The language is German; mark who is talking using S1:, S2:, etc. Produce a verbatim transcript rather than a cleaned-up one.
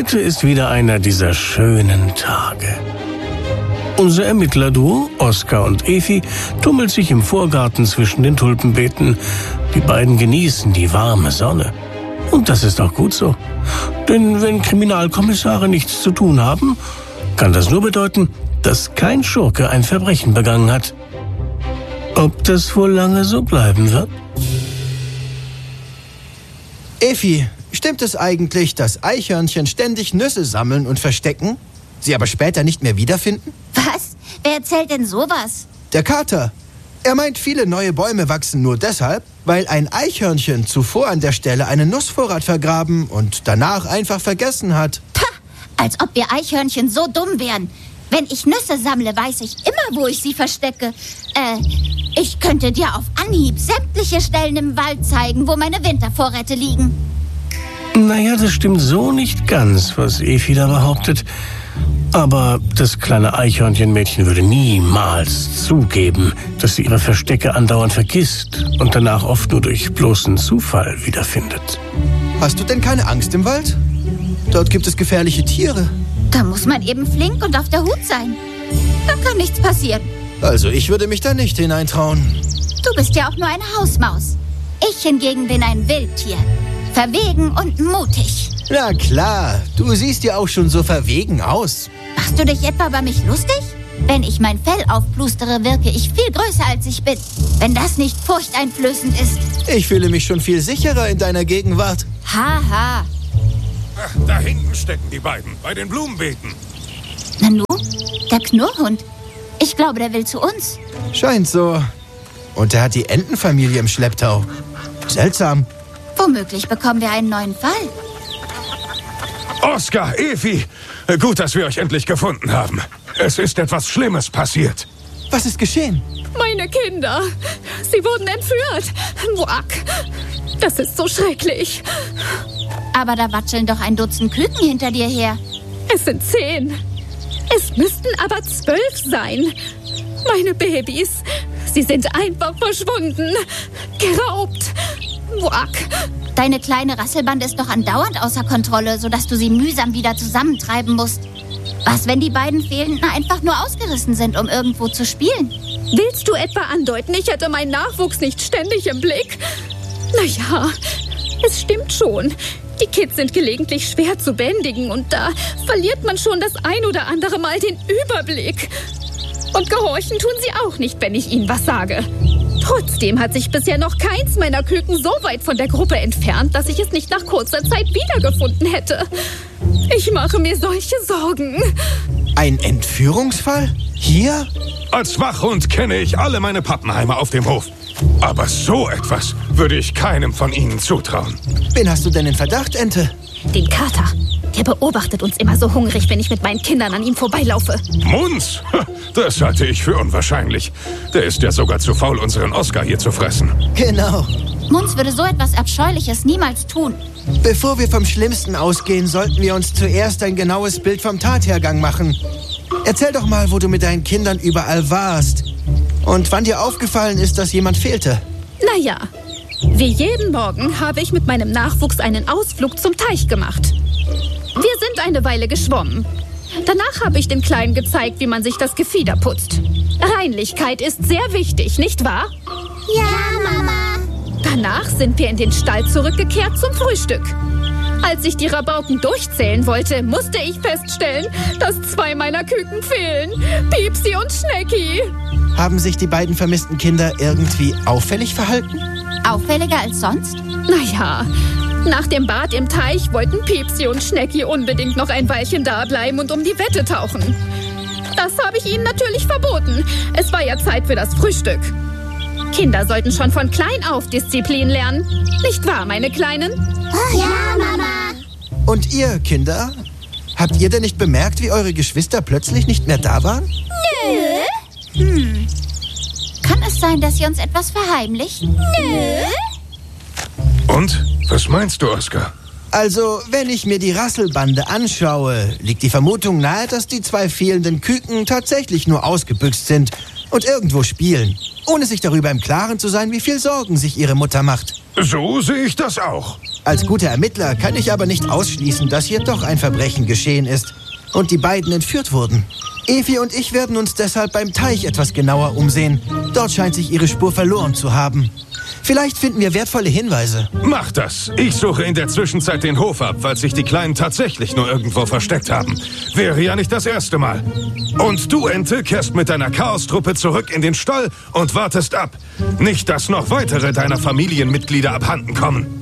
S1: Heute ist wieder einer dieser schönen Tage. Unser Ermittlerduo, Oskar und Efi, tummelt sich im Vorgarten zwischen den Tulpenbeeten. Die beiden genießen die warme Sonne. Und das ist auch gut so. Denn wenn Kriminalkommissare nichts zu tun haben, kann das nur bedeuten, dass kein Schurke ein Verbrechen begangen hat. Ob das wohl lange so bleiben wird?
S2: Efi, stimmt es eigentlich, dass Eichhörnchen ständig Nüsse sammeln und verstecken, sie aber später nicht mehr wiederfinden?
S3: Was? Wer erzählt denn sowas?
S2: Der Kater. Er meint, viele neue Bäume wachsen nur deshalb, weil ein Eichhörnchen zuvor an der Stelle einen Nussvorrat vergraben und danach einfach vergessen hat.
S3: Pah, als ob wir Eichhörnchen so dumm wären. Wenn ich Nüsse sammle, weiß ich immer, wo ich sie verstecke. Äh, ich könnte dir auf Anhieb sämtliche Stellen im Wald zeigen, wo meine Wintervorräte liegen.
S1: Naja, das stimmt so nicht ganz, was Efi da behauptet. Aber das kleine Eichhörnchenmädchen würde niemals zugeben, dass sie ihre Verstecke andauernd vergisst und danach oft nur durch bloßen Zufall wiederfindet.
S2: Hast du denn keine Angst im Wald? Dort gibt es gefährliche Tiere.
S3: Da muss man eben flink und auf der Hut sein. Da kann nichts passieren.
S2: Also ich würde mich da nicht hineintrauen.
S3: Du bist ja auch nur eine Hausmaus. Ich hingegen bin ein Wildtier. Verwegen und mutig.
S2: Na klar, du siehst ja auch schon so verwegen aus.
S3: Machst du dich etwa über mich lustig? Wenn ich mein Fell aufplustere, wirke ich viel größer, als ich bin. Wenn das nicht furchteinflößend ist.
S2: Ich fühle mich schon viel sicherer in deiner Gegenwart.
S3: Haha.
S4: Ach, da hinten stecken die beiden, bei den Blumenbeeten.
S3: Nanu, der Knurrhund. Ich glaube, der will zu uns.
S2: Scheint so. Und er hat die Entenfamilie im Schlepptau. Seltsam.
S3: Womöglich bekommen wir einen neuen Fall.
S4: Oskar, Efi, gut, dass wir euch endlich gefunden haben. Es ist etwas Schlimmes passiert.
S2: Was ist geschehen?
S5: Meine Kinder, sie wurden entführt. Wuak, das ist so schrecklich.
S3: Aber da watscheln doch ein Dutzend Küken hinter dir her.
S5: Es sind zehn. Es müssten aber zwölf sein. Meine Babys, sie sind einfach verschwunden. Geraubt. Wuak.
S3: Deine kleine Rasselbande ist doch andauernd außer Kontrolle, sodass du sie mühsam wieder zusammentreiben musst. Was, wenn die beiden Fehlenden einfach nur ausgerissen sind, um irgendwo zu spielen?
S5: Willst du etwa andeuten, ich hätte meinen Nachwuchs nicht ständig im Blick? Naja, es stimmt schon. Die Kids sind gelegentlich schwer zu bändigen und da verliert man schon das ein oder andere Mal den Überblick. Und gehorchen tun sie auch nicht, wenn ich ihnen was sage. Trotzdem hat sich bisher noch keins meiner Küken so weit von der Gruppe entfernt, dass ich es nicht nach kurzer Zeit wiedergefunden hätte. Ich mache mir solche Sorgen.
S2: Ein Entführungsfall? Hier?
S4: Als Wachhund kenne ich alle meine Pappenheimer auf dem Hof. Aber so etwas würde ich keinem von ihnen zutrauen.
S2: Wen hast du denn in Verdacht, Ente?
S5: Den Kater. Der beobachtet uns immer so hungrig, wenn ich mit meinen Kindern an ihm vorbeilaufe.
S4: Munz? Das halte ich für unwahrscheinlich. Der ist ja sogar zu faul, unseren Oskar hier zu fressen.
S2: Genau.
S3: Munz würde so etwas Abscheuliches niemals tun.
S2: Bevor wir vom Schlimmsten ausgehen, sollten wir uns zuerst ein genaues Bild vom Tathergang machen. Erzähl doch mal, wo du mit deinen Kindern überall warst. Und wann dir aufgefallen ist, dass jemand fehlte.
S5: Naja, wie jeden Morgen habe ich mit meinem Nachwuchs einen Ausflug zum Teich gemacht. Wir sind eine Weile geschwommen. Danach habe ich den Kleinen gezeigt, wie man sich das Gefieder putzt. Reinlichkeit ist sehr wichtig, nicht wahr?
S3: Ja, Mama.
S5: Danach sind wir in den Stall zurückgekehrt zum Frühstück. Als ich die Rabauken durchzählen wollte, musste ich feststellen, dass zwei meiner Küken fehlen. Piepsi und Schnecki.
S2: Haben sich die beiden vermissten Kinder irgendwie auffällig verhalten?
S3: Auffälliger als sonst?
S5: Naja, nach dem Bad im Teich wollten Piepsi und Schnecki unbedingt noch ein Weilchen da bleiben und um die Wette tauchen. Das habe ich ihnen natürlich verboten. Es war ja Zeit für das Frühstück. Kinder sollten schon von klein auf Disziplin lernen. Nicht wahr, meine Kleinen?
S3: Ja, Mama.
S2: Und ihr, Kinder? Habt ihr denn nicht bemerkt, wie eure Geschwister plötzlich nicht mehr da waren?
S3: Nö. Hm. Kann es sein, dass sie uns etwas verheimlicht? Nö.
S4: Und? Was meinst du, Oskar?
S2: Also, wenn ich mir die Rasselbande anschaue, liegt die Vermutung nahe, dass die zwei fehlenden Küken tatsächlich nur ausgebüxt sind und irgendwo spielen, ohne sich darüber im Klaren zu sein, wie viel Sorgen sich ihre Mutter macht.
S4: So sehe ich das auch.
S2: Als guter Ermittler kann ich aber nicht ausschließen, dass hier doch ein Verbrechen geschehen ist und die beiden entführt wurden. Evi und ich werden uns deshalb beim Teich etwas genauer umsehen. Dort scheint sich ihre Spur verloren zu haben. Vielleicht finden wir wertvolle Hinweise.
S4: Mach das. Ich suche in der Zwischenzeit den Hof ab, falls sich die Kleinen tatsächlich nur irgendwo versteckt haben. Wäre ja nicht das erste Mal. Und du, Ente, kehrst mit deiner Chaostruppe zurück in den Stall und wartest ab. Nicht, dass noch weitere deiner Familienmitglieder abhanden kommen.